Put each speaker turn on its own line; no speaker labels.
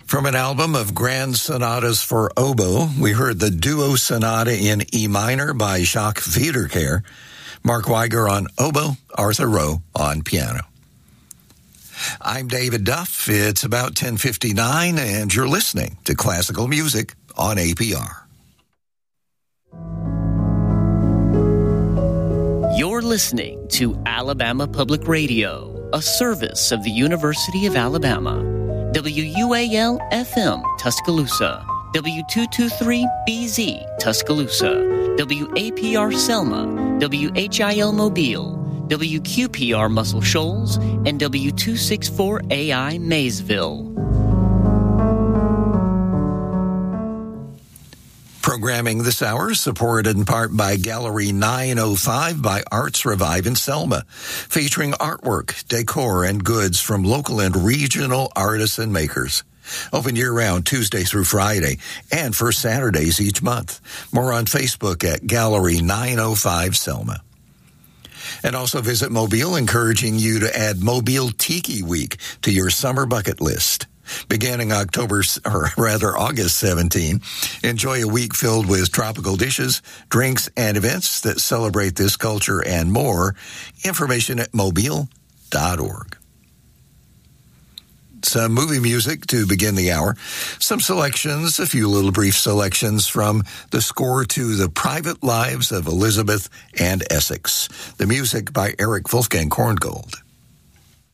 From an album of grand sonatas for oboe, we heard the Duo Sonata in E minor by Jacques Wiederkehr, Mark Weiger on oboe, Arthur Rowe on piano. I'm David Duff. It's about 10:59, and you're listening to Classical Music on APR.
You're listening to Alabama Public Radio, a service of the University of Alabama. WUAL-FM, Tuscaloosa. W223BZ, Tuscaloosa. WAPR Selma. WHIL Mobile. WQPR Muscle Shoals. And W264AI Maysville.
Programming this hour supported in part by Gallery 905 by Arts Revive in Selma, featuring artwork, decor, and goods from local and regional artists and makers. Open year-round Tuesday through Friday and first Saturdays each month. More on Facebook at Gallery 905 Selma. And also visit Mobile, encouraging you to add Mobile Tiki Week to your summer bucket list. Beginning August 17, enjoy a week filled with tropical dishes, drinks, and events that celebrate this culture and more. Information at mobile.org. Some movie music to begin the hour. Some selections, a few little brief selections from the score to The Private Lives of Elizabeth and Essex. The music by Eric Wolfgang Korngold.